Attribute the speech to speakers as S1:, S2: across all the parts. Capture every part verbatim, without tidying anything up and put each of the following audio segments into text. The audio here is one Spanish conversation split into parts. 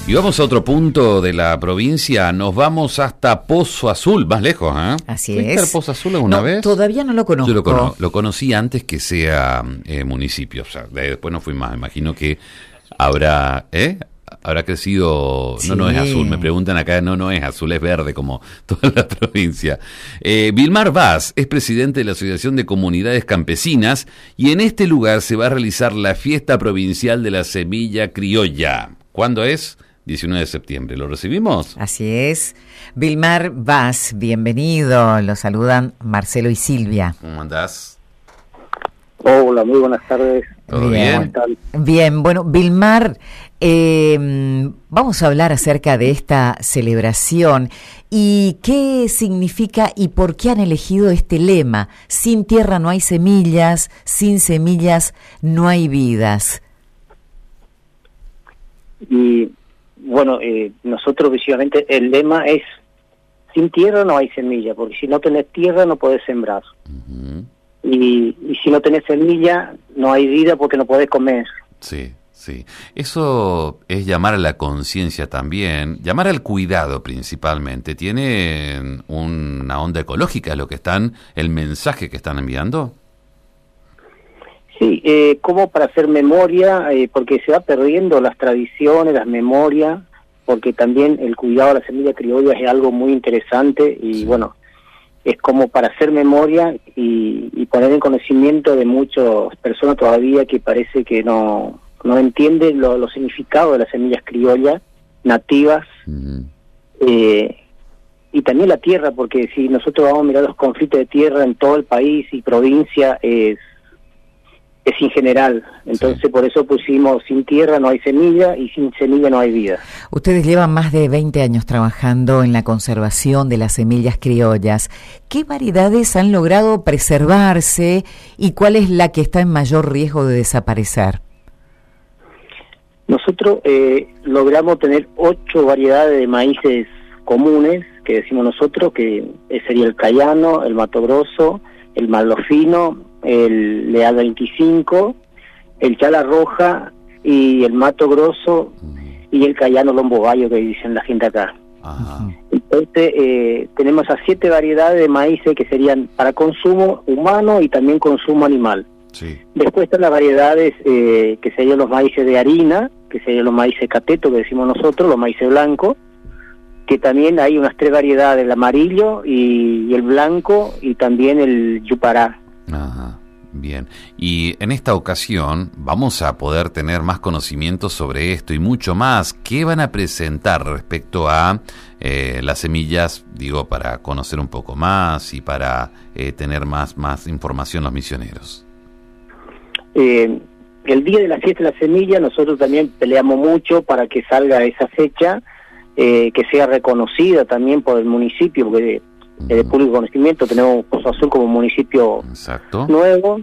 S1: Y vamos a otro punto de la provincia, nos vamos hasta Pozo Azul, más lejos, ¿eh?
S2: Así
S1: ¿Fuiste
S2: es.
S1: al Pozo Azul alguna
S2: no,
S1: vez?
S2: Todavía no lo conozco.
S1: Yo lo, cono lo conocí antes que sea eh, municipio, o sea, de, después no fui más, imagino que habrá, ¿eh? Habrá crecido, sí. no, no es azul, me preguntan acá, no, no es azul, es verde como toda la provincia. Eh, Vilmar Vaz es presidente de la Asociación de Comunidades Campesinas y en este lugar se va a realizar la fiesta provincial de la semilla criolla. ¿Cuándo es? diecinueve de septiembre. ¿Lo recibimos?
S2: Así es. Vilmar Vaz, bienvenido. Lo saludan Marcelo y Silvia.
S1: ¿Cómo andás?
S3: Hola, muy buenas tardes.
S1: ¿Todo bien?
S3: bien?
S2: Bien, bueno, Vilmar, eh, vamos a hablar acerca de esta celebración y qué significa y por qué han elegido este lema. Sin tierra no hay semillas, sin semillas no hay vidas.
S3: Y bueno, eh, nosotros visiblemente el lema es: sin tierra no hay semilla, porque si no tenés tierra no podés sembrar. Uh-huh. y, y si no tenés semilla no hay vida porque no podés comer.
S1: Sí, sí. Eso es llamar a la conciencia también, llamar al cuidado principalmente. ¿Tiene una onda ecológica lo que están, el mensaje que están enviando?
S3: Sí, eh, como para hacer memoria, eh, porque se va perdiendo las tradiciones, las memorias, porque también el cuidado de la semilla criolla es algo muy interesante y sí. bueno, es como para hacer memoria y, y poner en conocimiento de muchas personas todavía que parece que no, no entienden lo, los significados de las semillas criollas nativas, uh-huh. eh, y también la tierra, porque si nosotros vamos a mirar los conflictos de tierra en todo el país y provincia, es es en general, entonces sí. por eso pusimos sin tierra no hay semilla y sin semilla no hay vida.
S2: Ustedes llevan más de veinte años trabajando en la conservación de las semillas criollas. ¿Qué variedades han logrado preservarse y cuál es la que está en mayor riesgo de desaparecer?
S3: Nosotros eh, logramos tener ocho variedades de maíces comunes, que decimos nosotros, que sería el cayano, el mato grosso, el malofino, el leal veinticinco, el chala roja y el mato grosso y el cayano lombo bayo que dicen la gente acá. Ajá. Entonces eh, tenemos a siete variedades de maíces que serían para consumo humano y también consumo animal.
S1: Sí. Después
S3: están las variedades eh, que serían los maíces de harina, que serían los maíces cateto que decimos nosotros, los maíces blancos, que también hay unas tres variedades, el amarillo y, y el blanco y también el yupará.
S1: Ajá, bien. Y en esta ocasión vamos a poder tener más conocimientos sobre esto y mucho más. ¿Qué van a presentar respecto a eh, las semillas? Digo, para conocer un poco más y para eh, tener más, más información los misioneros.
S3: Eh, el día de la fiesta de la semilla nosotros también peleamos mucho para que salga esa fecha, eh, que sea reconocida también por el municipio, porque de público conocimiento, tenemos Pozo Azul como municipio
S1: Exacto.
S3: nuevo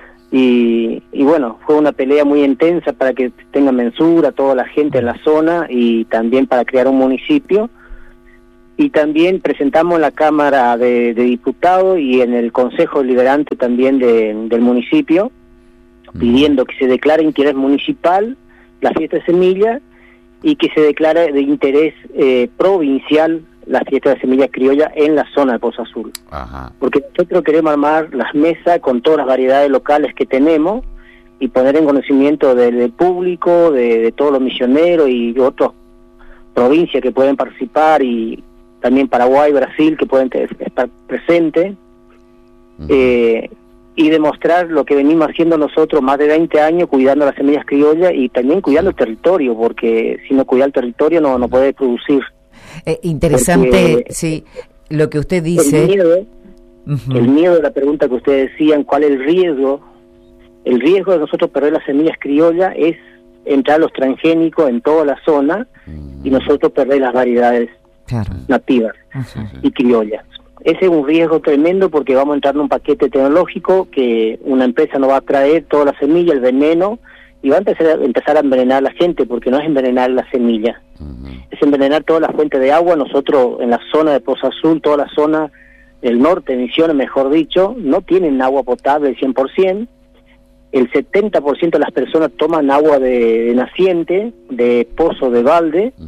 S3: y, y bueno, fue una pelea muy intensa para que tenga mensura toda la gente en la zona y también para crear un municipio, y también presentamos en la Cámara de, de Diputados y en el Consejo Deliberante también de, del municipio, mm. pidiendo que se declare interés municipal la fiesta de semilla y que se declare de interés eh, provincial la fiesta de semilla criolla en la zona de Pozo Azul.
S1: Ajá.
S3: Porque nosotros queremos armar las mesas con todas las variedades locales que tenemos y poner en conocimiento del, del público, de, de todos los misioneros y otras provincias que pueden participar, y también Paraguay, Brasil, que pueden estar presentes, uh-huh. eh, y demostrar lo que venimos haciendo nosotros más de veinte años, cuidando las semillas criollas y también cuidando el territorio, porque si no cuida el territorio no, no puede producir.
S2: Eh, interesante, porque sí, lo que usted dice.
S3: El miedo, uh-huh. el miedo de la pregunta que ustedes decían, ¿cuál es el riesgo? El riesgo de nosotros perder las semillas criollas es entrar los transgénicos en toda la zona uh-huh. y nosotros perder las variedades claro. nativas uh-huh. y criollas. Ese es un riesgo tremendo porque vamos a entrar en un paquete tecnológico que una empresa nos va a traer toda la semilla, el veneno, y va a empezar a, empezar a envenenar a la gente, porque no es envenenar la semilla, uh-huh. es envenenar toda la fuente de agua. Nosotros en la zona de Pozo Azul, toda la zona del norte, Misiones mejor dicho, no tienen agua potable al cien por ciento. El setenta por ciento de las personas toman agua de, de naciente, de pozo, de balde, uh-huh.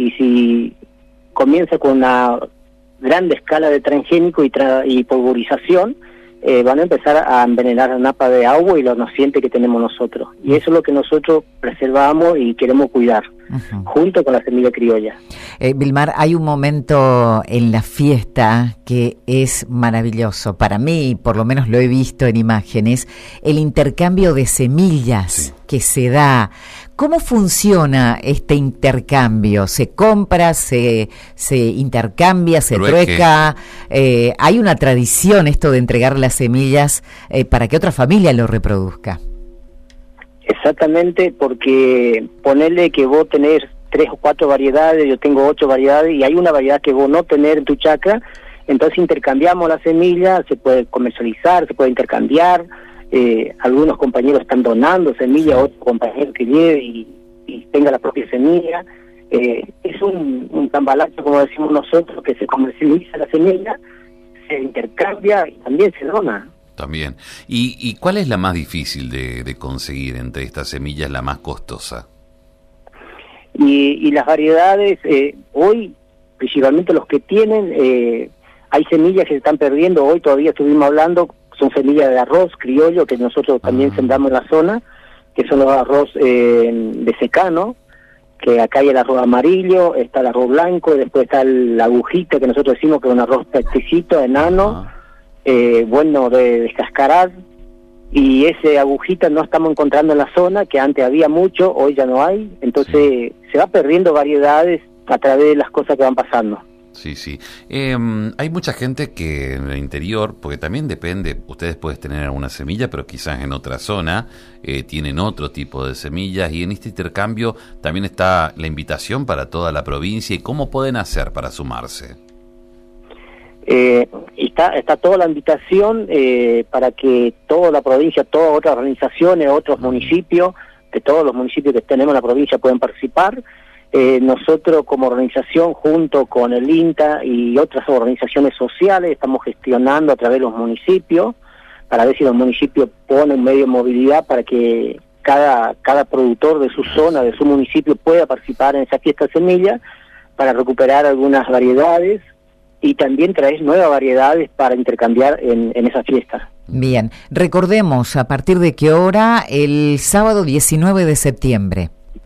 S3: y si comienza con una grande escala de transgénico y, tra y pulverización, eh, van a empezar a envenenar la napa de agua y los nacientes que tenemos nosotros. Y eso es lo que nosotros preservamos y queremos cuidar, uh-huh. junto con la semilla criolla.
S2: Eh, Vilmar, hay un momento en la fiesta que es maravilloso. Para mí, por lo menos lo he visto en imágenes, el intercambio de semillas sí. que se da. ¿Cómo funciona este intercambio? ¿Se compra, se, se intercambia, se Trueque. trueca? Eh, ¿Hay una tradición esto de entregar las semillas eh, para que otra familia lo reproduzca?
S3: Exactamente, porque ponerle que vos tenés tres o cuatro variedades, yo tengo ocho variedades, y hay una variedad que vos no tenés en tu chacra, entonces intercambiamos la semilla, se puede comercializar, se puede intercambiar. Eh, algunos compañeros están donando semillas, otros compañeros que lleve y, y tenga la propia semilla. Eh, es un, un tambalacho, como decimos nosotros, que se comercializa la semilla, se intercambia y también se dona.
S1: También. ¿Y, y cuál es la más difícil de, de conseguir entre estas semillas, la más costosa?
S3: Y, y las variedades, eh, hoy, principalmente los que tienen, eh, hay semillas que se están perdiendo. Hoy todavía estuvimos hablando, son semillas de arroz criollo que nosotros también ah. sembramos en la zona, que son los arroz eh, de secano, que acá hay el arroz amarillo, está el arroz blanco, y después está la agujita, que nosotros decimos que es un arroz pequeñito, enano, ah. eh, bueno de descascarar, y ese agujita no estamos encontrando en la zona, que antes había mucho, hoy ya no hay, entonces sí. se va perdiendo variedades a través de las cosas que van pasando.
S1: Sí, sí. Eh, hay mucha gente que en el interior, porque también depende, ustedes pueden tener alguna semilla, pero quizás en otra zona eh, tienen otro tipo de semillas, y en este intercambio también está la invitación para toda la provincia. ¿Y cómo pueden hacer para sumarse?
S3: Eh, está, está toda la invitación eh, para que toda la provincia, todas otras organizaciones, otros uh-huh. municipios, que todos los municipios que tenemos en la provincia pueden participar. Eh, nosotros como organización, junto con el INTA y otras organizaciones sociales, estamos gestionando a través de los municipios para ver si los municipios ponen un medio de movilidad para que cada cada productor de su zona, de su municipio, pueda participar en esa fiesta de semillas para recuperar algunas variedades y también traer nuevas variedades para intercambiar en, en esa fiesta.
S2: Bien, recordemos a partir de qué hora, el sábado diecinueve de septiembre.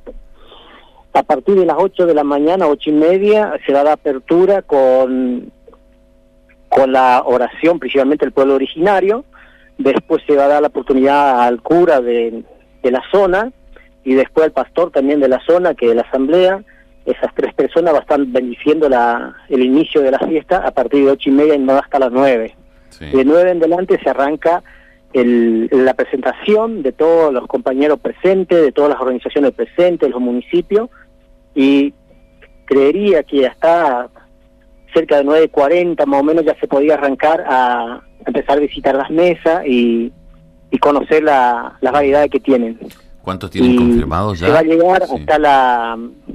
S3: A partir de las ocho de la mañana, ocho y media, se da la apertura con, con la oración, principalmente del pueblo originario. Después se va a dar la oportunidad al cura de, de la zona y después al pastor también de la zona, que de la asamblea. Esas tres personas van a estar bendiciendo la, el inicio de la fiesta a partir de ocho y media y no hasta las nueve. Sí. De nueve en adelante se arranca el, la presentación de todos los compañeros presentes, de todas las organizaciones presentes, los municipios. Y creería que hasta cerca de nueve cuarenta más o menos ya se podía arrancar a empezar a visitar las mesas y, y conocer la, las variedades que tienen.
S1: ¿Cuántos tienen y confirmados ya?
S3: Se va a llegar
S1: sí.
S3: hasta la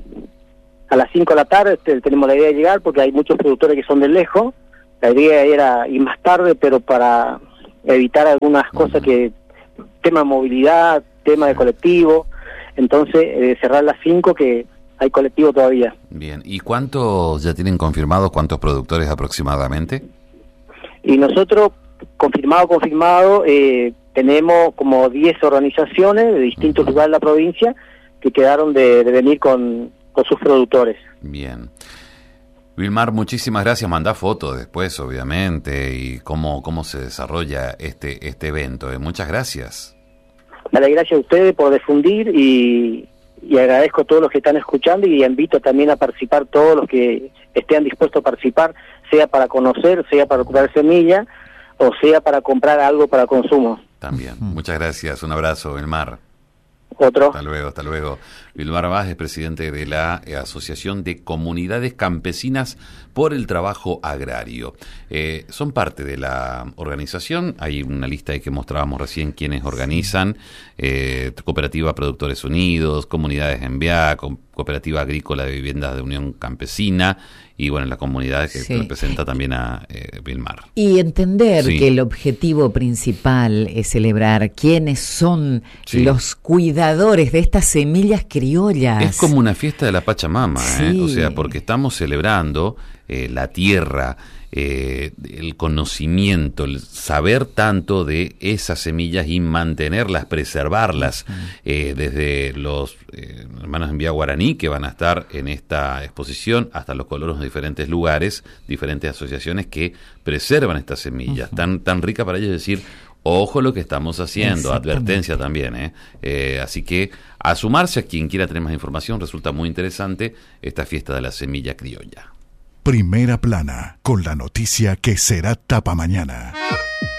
S3: a las cinco de la tarde, tenemos la idea de llegar porque hay muchos productores que son de lejos. La idea era ir más tarde, pero para evitar algunas cosas uh-huh. que, tema de movilidad, tema de colectivo, entonces eh, cerrar las cinco que hay colectivo todavía.
S1: Bien, ¿y cuántos ya tienen confirmados, cuántos productores aproximadamente?
S3: Y nosotros, confirmado, confirmado, eh, tenemos como diez organizaciones de distintos uh-huh. lugares de la provincia que quedaron de, de venir con, con sus productores.
S1: Bien. Vilmar, muchísimas gracias. Mandá fotos después, obviamente, y cómo, cómo se desarrolla este, este evento. Eh, muchas gracias.
S3: Dale, gracias a ustedes por difundir y... y agradezco a todos los que están escuchando y invito también a participar todos los que estén dispuestos a participar, sea para conocer, sea para recuperar semilla o sea para comprar algo para consumo.
S1: También, muchas gracias, un abrazo, Vilmar.
S3: Otro.
S1: Hasta luego, hasta luego. Vilmar Vaz es presidente de la eh, Asociación de Comunidades Campesinas por el Trabajo Agrario. Eh, son parte de la organización, hay una lista ahí que mostrábamos recién quienes organizan, eh, Cooperativa Productores Unidos, Comunidades en V I A, Co- Cooperativa Agrícola de Viviendas de Unión Campesina, y bueno, la comunidad que sí. representa también a eh, Vilmar.
S2: Y entender sí. que el objetivo principal es celebrar quiénes son sí. los cuidadores de estas semillas que criollas.
S1: Es como una fiesta de la Pachamama,
S2: Sí.
S1: ¿eh? O sea, porque estamos celebrando eh, la tierra, eh, el conocimiento, el saber tanto de esas semillas y mantenerlas, preservarlas, uh-huh. eh, desde los eh, hermanos en Vía Guaraní que van a estar en esta exposición hasta los colonos de diferentes lugares, diferentes asociaciones que preservan estas semillas, uh-huh. tan, tan rica para ellos decir, ojo lo que estamos haciendo, advertencia también, ¿eh? Eh, así que a sumarse a quien quiera tener más información, resulta muy interesante esta fiesta de la semilla criolla.
S4: Primera Plana, con la noticia que será tapa mañana.